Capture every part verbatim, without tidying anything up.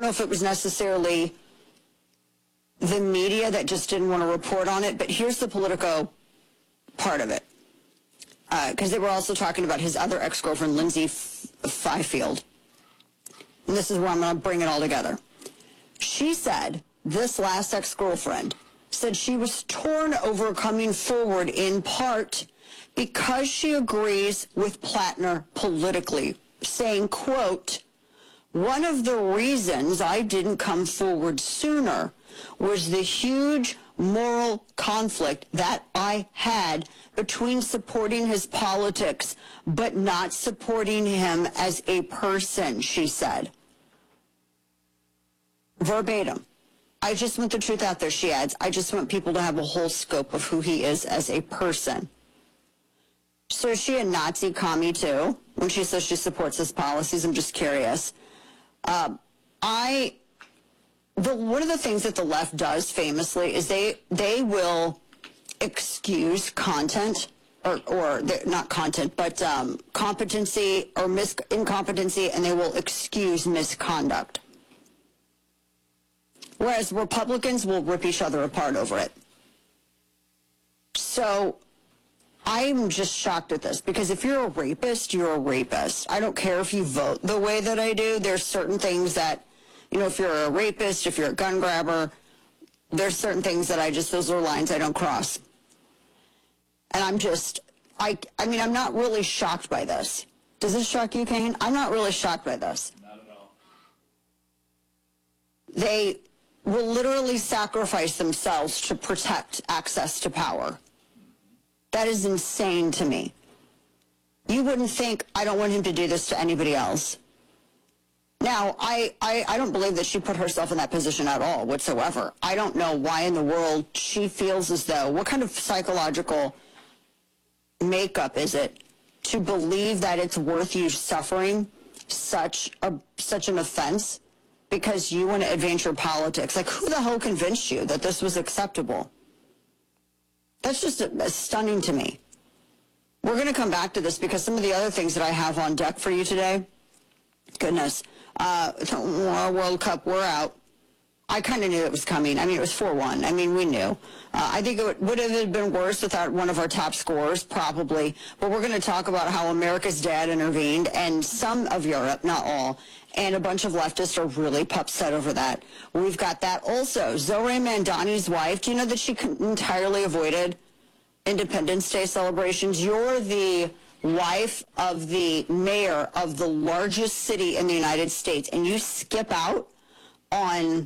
don't know if it was necessarily the media that just didn't want to report on it, but here's the Politico part of it. Because uh, they were also talking about his other ex-girlfriend, Lindsay Fifield. And this is where I'm going to bring it all together. She said, this last ex-girlfriend said she was torn over coming forward in part because she agrees with Plattner politically, saying, quote, one of the reasons I didn't come forward sooner was the huge moral conflict that I had between supporting his politics but not supporting him as a person, she said. Verbatim. I just want the truth out there, she adds. I just want people to have a whole scope of who he is as a person. So is she a Nazi commie too when she says she supports his policies? I'm just curious. Uh, I... The, one of the things that the left does famously is they they will excuse content or, or not content, but um, competency or mis incompetency, and they will excuse misconduct. Whereas Republicans will rip each other apart over it. So I'm just shocked at this, because if you're a rapist, you're a rapist. I don't care if you vote the way that I do. There's certain things that, you know, if you're a rapist, if you're a gun grabber, there's certain things that I just, those are lines I don't cross. And I'm just, I, I mean, I'm not really shocked by this. Does this shock you, Kane? I'm not really shocked by this. Not at all. They will literally sacrifice themselves to protect access to power. That is insane to me. You wouldn't think, I don't want him to do this to anybody else. Now, I, I, I don't believe that she put herself in that position at all whatsoever. I don't know why in the world she feels as though, what kind of psychological makeup is it to believe that it's worth you suffering such a such an offense because you want to advance your politics? Like, who the hell convinced you that this was acceptable? That's just a, a stunning to me. We're going to come back to this because some of the other things that I have on deck for you today, goodness, uh, World Cup, we're out. I kind of knew it was coming. I mean, it was four one. I mean, we knew. Uh, I think it would, would have been worse without one of our top scorers, probably. But we're going to talk about how America's dad intervened, and some of Europe, not all, and a bunch of leftists are really upset over that. We've got that also. Zoe Mandani's wife, do you know that she entirely avoided Independence Day celebrations? You're the wife of the mayor of the largest city in the United States, and you skip out on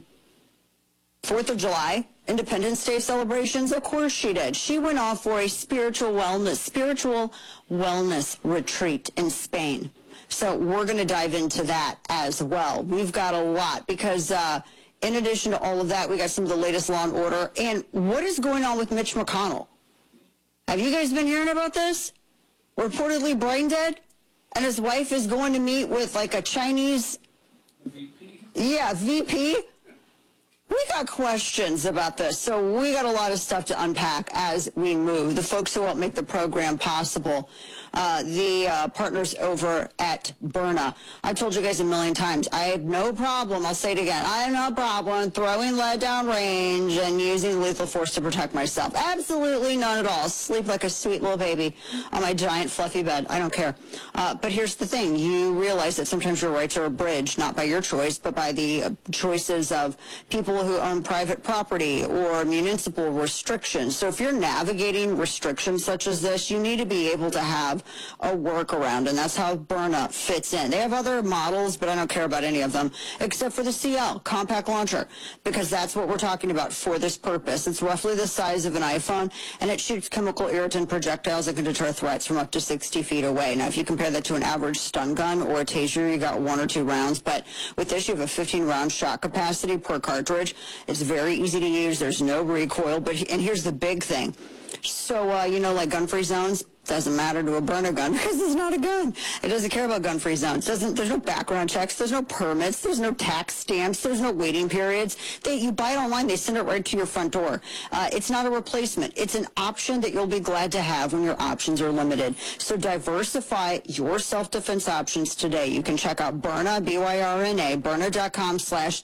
fourth of July, Independence Day celebrations? Of course she did. She went off for a spiritual wellness, spiritual wellness retreat in Spain. So we're going to dive into that as well. We've got a lot because uh, in addition to all of that, we got some of the latest law and order. And what is going on with Mitch McConnell? Have you guys been hearing about this? Reportedly brain dead, and his wife is going to meet with like a Chinese V P? Yeah, V P. We got questions about this, so we got a lot of stuff to unpack as we move. The folks who help make the program possible, uh, the uh, partners over at Byrna. I've told you guys a million times, I have no problem, I'll say it again, I have no problem throwing lead down range and using lethal force to protect myself. Absolutely none at all. I'll sleep like a sweet little baby on my giant fluffy bed. I don't care. Uh, but here's the thing. You realize that sometimes your rights are abridged, not by your choice, but by the uh, choices of people who own private property or municipal restrictions. So if you're navigating restrictions such as this, you need to be able to have a workaround, and that's how Byrna fits in. They have other models, but I don't care about any of them, except for the C L, compact launcher, because that's what we're talking about for this purpose. It's roughly the size of an iPhone, and it shoots chemical irritant projectiles that can deter threats from up to sixty feet away. Now, if you compare that to an average stun gun or a taser, you got one or two rounds, but with this, you have a fifteen round shot capacity per cartridge. It's very easy to use. There's no recoil. But and here's the big thing. So, uh, you know, like gun-free zones, doesn't matter to a Byrna gun because it's not a gun. It doesn't care about gun-free zones. Doesn't. There's no background checks. There's no permits. There's no tax stamps. There's no waiting periods. They, you buy it online. They send it right to your front door. Uh, it's not a replacement. It's an option that you'll be glad to have when your options are limited. So diversify your self-defense options today. You can check out Byrna, B Y R N A, Byrna dot com slash